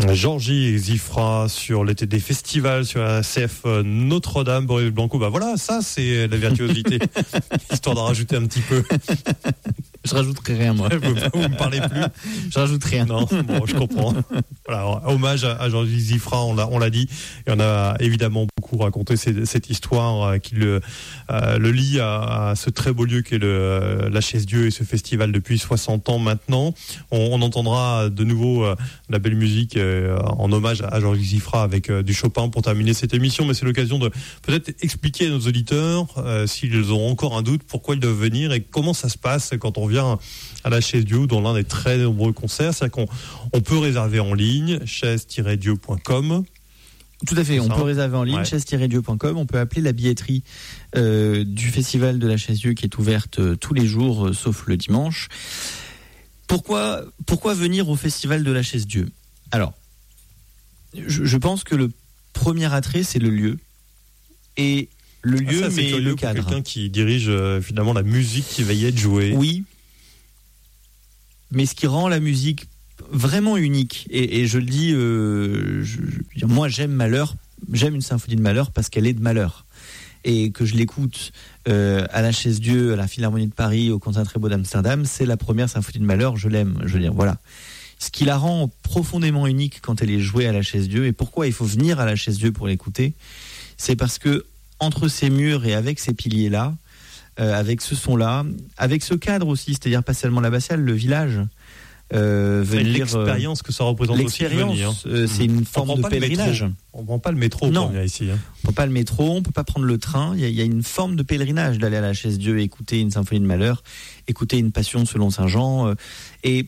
Georgie Zifra sur l'été des festivals sur la CF Notre-Dame, Boris Blanco. Bah voilà, ça c'est la virtuosité. Histoire d'en rajouter un petit peu. Je rajouterai rien, moi. Vous me parlez plus. Je rajoute rien. Non, bon, je comprends. Voilà, hommage à Georgie Zifra, on l'a dit. Et on a évidemment beaucoup raconté cette histoire qui le lie à ce très beau lieu qu'est la Chaise-Dieu et ce festival depuis 60 ans maintenant. On entendra de nouveau la belle musique en hommage à Georgie Zifra avec du Chopin pour terminer cette émission. Mais c'est l'occasion de peut-être expliquer à nos auditeurs s'ils ont encore un doute, pourquoi ils doivent venir et comment ça se passe quand on vient à la Chaise-Dieu dans l'un des très nombreux concerts. C'est-à-dire qu'on peut réserver en ligne, chaise-dieu.com. Tout à fait, on peut réserver en ligne, ouais. chaise-dieu.com. On peut appeler la billetterie du festival de la Chaise-Dieu qui est ouverte tous les jours, sauf le dimanche. Pourquoi venir au festival de la Chaise-Dieu ? Alors, je pense que le premier attrait, c'est le lieu. Et le lieu, ça, mais le cadre. Pour quelqu'un qui dirige finalement la musique qui va y être jouée. Oui. Mais ce qui rend la musique vraiment unique, et je le dis, moi j'aime Mahler, j'aime une symphonie de Mahler parce qu'elle est de Mahler. Et que je l'écoute à la Chaise-Dieu, à la Philharmonie de Paris, au Concertgebouw d'Amsterdam, c'est la première symphonie de Mahler, je l'aime. Je veux dire, voilà. Ce qui la rend profondément unique quand elle est jouée à la Chaise-Dieu, et pourquoi il faut venir à la Chaise-Dieu pour l'écouter, c'est parce que entre ces murs et avec ces piliers-là, avec ce son-là, avec ce cadre aussi, c'est-à-dire pas seulement l'abbatiale, le village. L'expérience que ça représente aussi. C'est une forme de pèlerinage. On ne prend pas le métro pour venir ici. On ne prend pas le métro, on ne peut pas prendre le train. Il y a une forme de pèlerinage d'aller à la Chaise-Dieu, écouter une symphonie de Mahler, écouter une passion selon Saint Jean. Et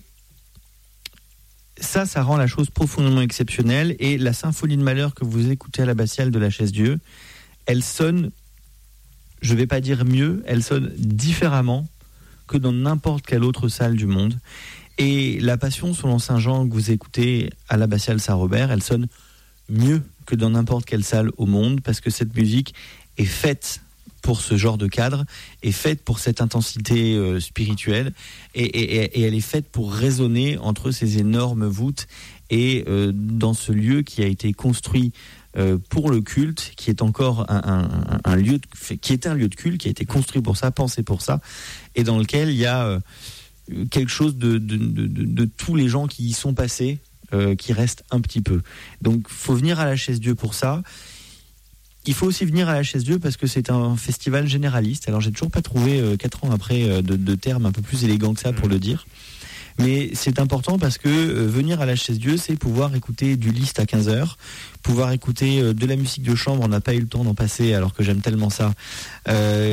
ça rend la chose profondément exceptionnelle. Et la symphonie de Mahler que vous écoutez à l'abbatiale de la Chaise-Dieu, elle sonne, je ne vais pas dire mieux, elle sonne différemment que dans n'importe quelle autre salle du monde. Et la passion selon Saint Jean que vous écoutez à l'abbatiale Saint-Robert, elle sonne mieux que dans n'importe quelle salle au monde, parce que cette musique est faite pour ce genre de cadre, est faite pour cette intensité spirituelle, et elle est faite pour résonner entre ces énormes voûtes, et dans ce lieu qui a été construit pour le culte, qui est encore un lieu qui est un lieu de culte, qui a été construit pour ça, pensé pour ça, et dans lequel il y a quelque chose de tous les gens qui y sont passés, qui reste un petit peu. Donc il faut venir à la Chaise-Dieu pour ça. Il faut aussi venir à la Chaise-Dieu parce que c'est un festival généraliste. Alors j'ai toujours pas trouvé 4 ans après de termes un peu plus élégants que ça pour le dire. Mais c'est important parce que venir à la Chaise-Dieu, c'est pouvoir écouter du Liszt à 15h, pouvoir écouter de la musique de chambre, on n'a pas eu le temps d'en passer alors que j'aime tellement ça, à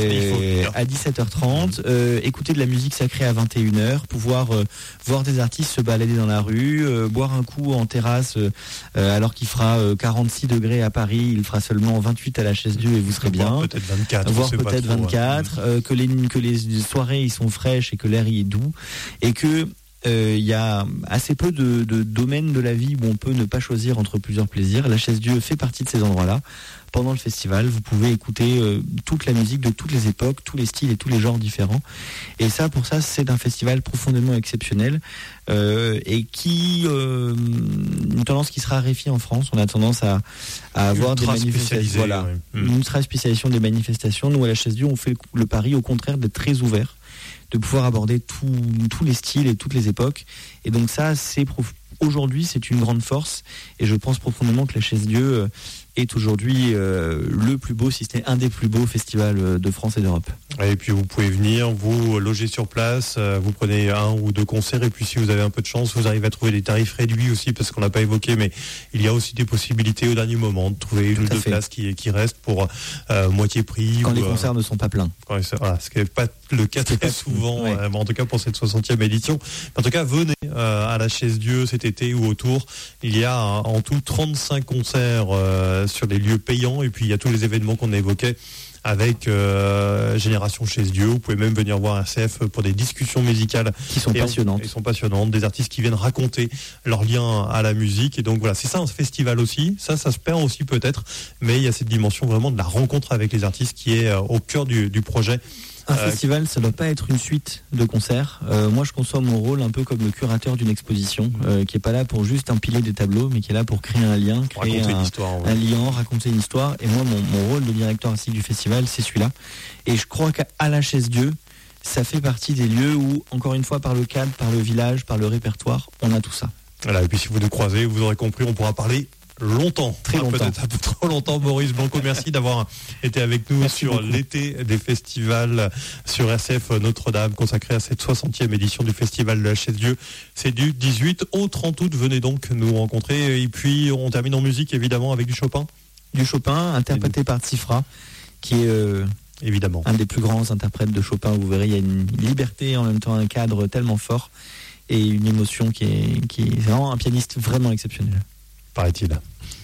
17h30, écouter de la musique sacrée à 21h, pouvoir voir des artistes se balader dans la rue, boire un coup en terrasse alors qu'il fera 46 degrés à Paris, il fera seulement 28 à la Chaise-Dieu et vous serez bien. Peut-être 24. Voire peut-être 24, que les soirées ils sont fraîches et que l'air y est doux, et que il y a assez peu de domaines de la vie où on peut ne pas choisir entre plusieurs plaisirs. La Chaise-Dieu fait partie de ces endroits-là. Pendant le festival, vous pouvez écouter toute la musique de toutes les époques, tous les styles et tous les genres différents. Et ça, pour ça, c'est un festival profondément exceptionnel et qui une tendance qui se raréfie en France. On a tendance à avoir des manifestations. Voilà, une ultra spécialisation des manifestations. Nous, à la Chaise-Dieu, on fait le pari, au contraire, d'être très ouverts, de pouvoir aborder tous les styles et toutes les époques. Et donc ça, aujourd'hui, c'est une grande force. Et je pense profondément que la Chaise-Dieu est aujourd'hui le plus beau, si ce n'est un des plus beaux festivals de France et d'Europe. Et puis vous pouvez venir, vous loger sur place, vous prenez 1 ou 2 concerts, et puis si vous avez un peu de chance, vous arrivez à trouver des tarifs réduits aussi, parce qu'on n'a pas évoqué, mais il y a aussi des possibilités au dernier moment de trouver une ou 2 places qui restent pour moitié prix. Quand les concerts ne sont pas pleins. Voilà, ce qui n'est pas le cas très souvent, ouais. En tout cas pour cette 60e édition. En tout cas, venez à la Chaise-Dieu cet été ou autour. Il y a en tout 35 concerts sur des lieux payants, et puis il y a tous les événements qu'on a évoqués avec Génération Chaise-Dieu. Vous pouvez même venir voir RCF pour des discussions musicales qui sont passionnantes. Ils sont passionnantes, des artistes qui viennent raconter leur lien à la musique. Et donc voilà, c'est ça un festival aussi. Ça se perd aussi peut-être, mais il y a cette dimension vraiment de la rencontre avec les artistes qui est au cœur du projet Un festival, ça doit pas être une suite de concerts. Moi, je conçois mon rôle un peu comme le curateur d'une exposition, qui est pas là pour juste empiler des tableaux, mais qui est là pour créer un lien, créer un lien, raconter une histoire. Et moi, mon rôle de directeur artistique du festival, c'est celui-là. Et je crois qu'à la Chaise-Dieu, ça fait partie des lieux où, encore une fois, par le cadre, par le village, par le répertoire, on a tout ça. Voilà, et puis si vous nous croisez, vous aurez compris, on pourra parler longtemps, très longtemps, peut-être un peu trop longtemps. Maurice Blanco, merci d'avoir été avec nous sur l'été des festivals sur RCF Notre-Dame, consacré à cette 60e édition du festival de la Chaise-Dieu. C'est du 18 au 30 août. Venez donc nous rencontrer. Et puis on termine en musique évidemment avec du Chopin. Du Chopin, interprété par Tsifra, qui est évidemment un des plus grands interprètes de Chopin. Vous verrez, il y a une liberté et en même temps un cadre tellement fort et une émotion qui est vraiment un pianiste vraiment exceptionnel. Paraît-il.